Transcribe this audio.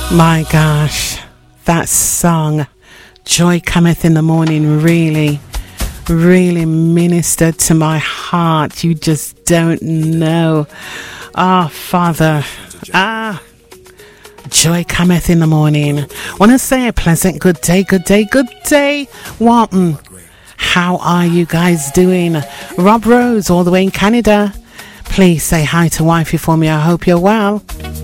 My gosh, that song, Joy Cometh in the Morning, really ministered to my heart. You just don't know. Father, joy cometh in the morning. Want to say a pleasant good day, Walton. How are you guys doing? Rob Rose, all the way in Canada. Please say hi to wifey for me. I hope you're well.